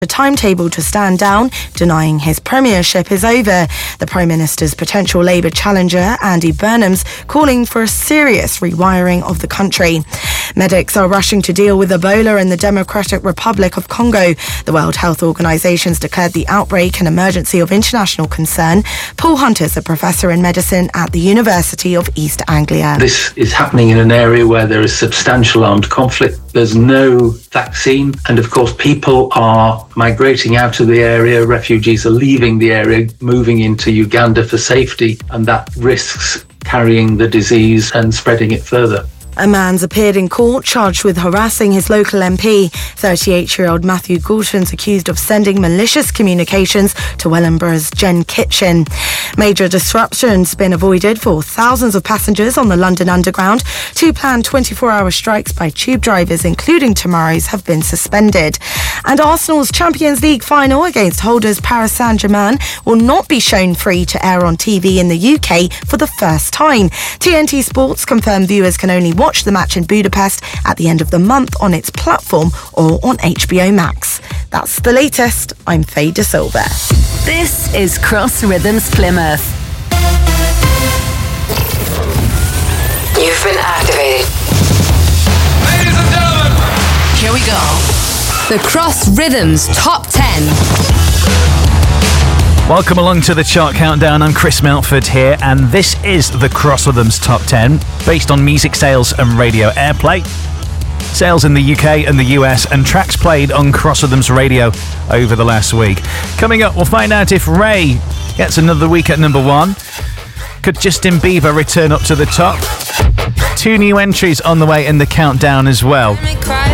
The timetable to stand down, denying his premiership is over. The Prime Minister's potential Labour challenger, Andy Burnham's, calling for a serious rewiring of the country. Medics are rushing to deal with Ebola in the Democratic Republic of Congo. The World Health Organization's declared the outbreak an emergency of international concern. Paul Hunter is a professor in medicine at the University of East Anglia. This is happening in an area where there is substantial armed conflict. There's no vaccine, and of course people are migrating out of the area. Refugees are leaving the area, moving into Uganda for safety, and that risks carrying the disease and spreading it further. A man's appeared in court charged with harassing his local MP. 38-year-old Matthew Goulton's accused of sending malicious communications to Wellingboro's Jen Kitchen. Major disruptions been avoided for thousands of passengers on the London Underground. 2 planned 24-hour strikes by tube drivers, including tomorrow's, have been suspended. And Arsenal's Champions League final against holders Paris Saint-Germain will not be shown free to air on TV in the UK for the first time. TNT Sports confirmed viewers can only watch the match in Budapest at the end of the month on its platform or on HBO Max. That's the latest. I'm Faye De Silva. This is Cross Rhythms Plymouth. You've been activated. Ladies and gentlemen, Here we go. The Cross Rhythms Top 10. Welcome along to the chart countdown. I'm Chris Melford here, and this is the Cross Rhythms Top 10, based on music sales and radio airplay. Sales in the UK and the US, and tracks played on Cross Rhythms Radio over the last week. Coming up, we'll find out if Ray gets another week at number 1. Could Justin Bieber return up to the top? 2 new entries on the way in the countdown as well.